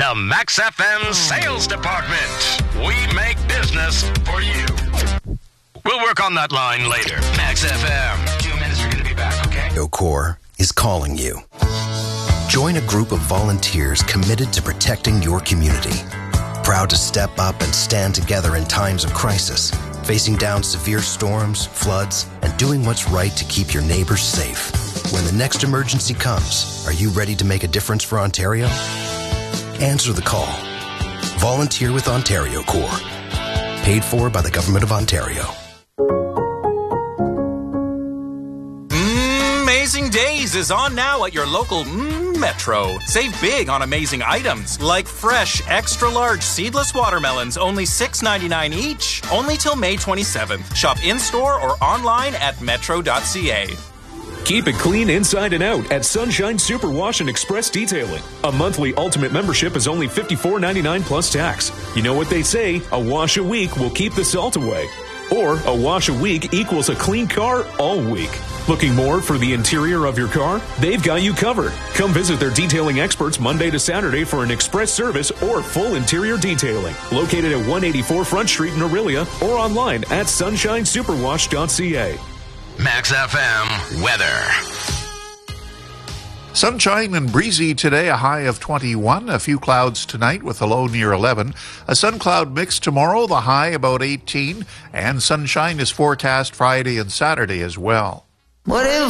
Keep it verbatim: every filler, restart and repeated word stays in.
The Max F M Sales Department. We make business for you. We'll work on that line later. Max F M. Two minutes, we're going to be back, okay? Corps is calling you. Join a group of volunteers committed to protecting your community. Proud to step up and stand together in times of crisis, facing down severe storms, floods, and doing what's right to keep your neighbors safe. When the next emergency comes, are you ready to make a difference for Ontario? Answer the call. Volunteer with Ontario Corps. Paid for by the Government of Ontario. Amazing Days is on now at your local mm, Metro. Save big on amazing items like fresh, extra-large seedless watermelons, only six ninety-nine each. Only till May twenty-seventh. Shop in-store or online at metro dot c a. Keep it clean inside and out at Sunshine Superwash and Express Detailing. A monthly Ultimate membership is only fifty-four ninety-nine plus tax. You know what they say, a wash a week will keep the salt away. Or a wash a week equals a clean car all week. Looking more for the interior of your car? They've got you covered. Come visit their detailing experts Monday to Saturday for an express service or full interior detailing. Located at one eighty-four Front Street in Orillia or online at sunshine superwash dot c a. Max F M weather. Sunshine and breezy today, a high of twenty-one. A few clouds tonight with a low near eleven. A sun cloud mix tomorrow, the high about eighteen. And sunshine is forecast Friday and Saturday as well. What if